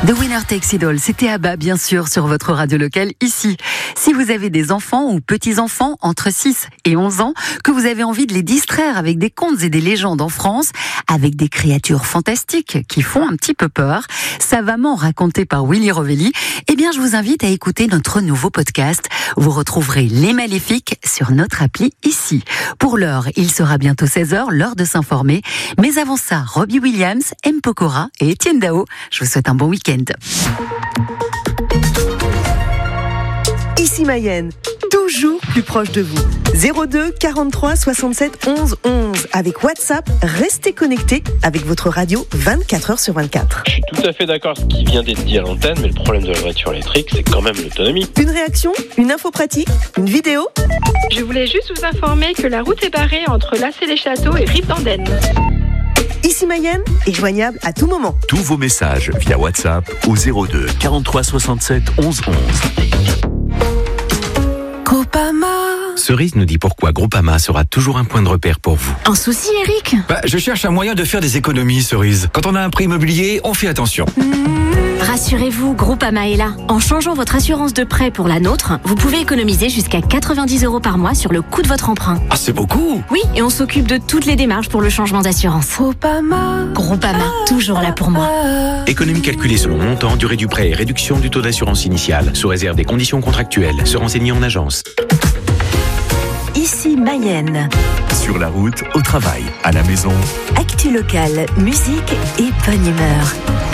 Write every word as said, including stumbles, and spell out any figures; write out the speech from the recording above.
The Winner Takes It All, c'était ABBA bien sûr sur votre radio locale ici. Si vous avez des enfants ou petits-enfants entre six et onze ans, que vous avez envie de les distraire avec des contes et des légendes en France, avec des créatures fantastiques qui font un petit peu peur, savamment racontées par Willy Rovelli, eh bien je vous invite à écouter notre nouveau podcast. Vous retrouverez Les Maléfiques sur notre appli ici. Pour l'heure, il sera bientôt seize heures, l'heure de s'informer. Mais avant ça, Robbie Williams, M. Pokora et Étienne Dao, je vous souhaite un bon week-end. Ici Mayenne, toujours plus proche de vous. zéro deux quarante-trois soixante-sept onze onze. Avec WhatsApp, restez connectés avec votre radio vingt-quatre heures sur vingt-quatre. Je suis tout à fait d'accord avec ce qui vient d'être dit à l'antenne, mais le problème de la voiture électrique, c'est quand même l'autonomie. Une réaction, une info pratique, une vidéo. Je voulais juste vous informer que la route est barrée entre Lassay-les-Châteaux et Rive-d'Andenne. Ici Mayenne est joignable à tout moment. Tous vos messages via WhatsApp au zéro deux quarante-trois soixante-sept onze onze. Groupama. Cerise nous dit pourquoi Groupama sera toujours un point de repère pour vous. Un souci, Eric ? Bah, je cherche un moyen de faire des économies, Cerise. Quand on a un prêt immobilier, on fait attention. Mmh. Rassurez-vous, Groupama est là. En changeant votre assurance de prêt pour la nôtre, vous pouvez économiser jusqu'à quatre-vingt-dix euros par mois sur le coût de votre emprunt. Ah, c'est beaucoup. Oui, et on s'occupe de toutes les démarches pour le changement d'assurance. Groupama. Groupama, toujours là pour moi. Économie calculée selon montant, durée du prêt et réduction du taux d'assurance initiale, sous réserve des conditions contractuelles. Se renseigner en agence. Ici Mayenne. Sur la route, au travail, à la maison. Actu locale, musique et bonne humeur.